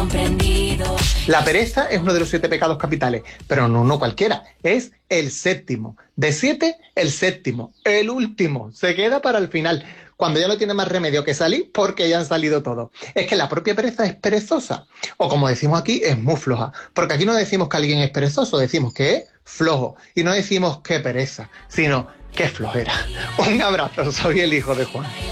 comprendido. La pereza es uno de los 7 pecados capitales, pero no uno cualquiera, es el séptimo. De 7, el séptimo, el último, se queda para el final, cuando ya no tiene más remedio que salir porque ya han salido todos. Es que la propia pereza es perezosa, o como decimos aquí, es muy floja, porque aquí no decimos que alguien es perezoso, decimos que es flojo, y no decimos que pereza, sino que flojera. Un abrazo, soy el hijo de Juan.